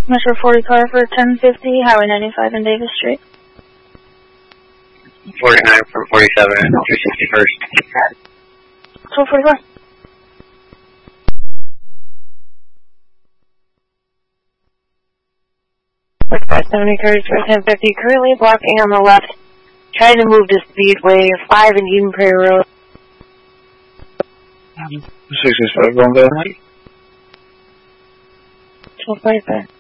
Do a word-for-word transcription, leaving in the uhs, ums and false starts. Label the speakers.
Speaker 1: Metro forty car for ten fifty, Highway ninety-five and Davis Street.
Speaker 2: forty-nine from forty-seven and three sixty-first.
Speaker 1: twelve forty-four.
Speaker 3: five seventy cars for ten fifty, currently blocking on the left, trying to move to Speedway five and Eden Prairie Road.
Speaker 2: sixty-five going down.
Speaker 3: twelve forty-five.